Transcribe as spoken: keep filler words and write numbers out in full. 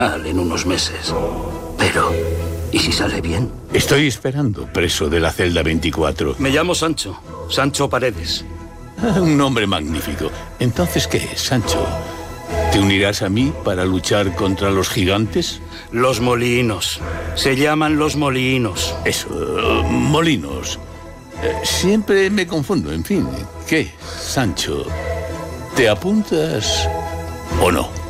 en unos meses. Pero, ¿y si sale bien? Estoy esperando, preso de la celda veinticuatro. Me llamo Sancho. Sancho Paredes. Ah, un nombre magnífico. Entonces, ¿qué es, Sancho? ¿Te unirás a mí para luchar contra los gigantes? Los molinos. Se llaman los molinos. Eso, uh, molinos. Eh, siempre me confundo, en fin. ¿Qué, Sancho? ¿Te apuntas o no?